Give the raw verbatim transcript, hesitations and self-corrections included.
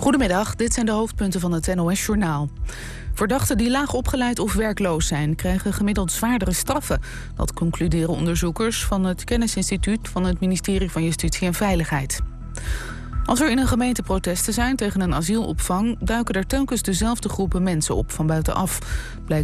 Goedemiddag, dit zijn de hoofdpunten van het N O S-journaal. Verdachten die laag opgeleid of werkloos zijn, krijgen gemiddeld zwaardere straffen. Dat concluderen onderzoekers van het Kennisinstituut van het ministerie van Justitie en Veiligheid. Als er in een gemeente protesten zijn tegen een asielopvang, duiken er telkens dezelfde groepen mensen op van buitenaf. Blijkt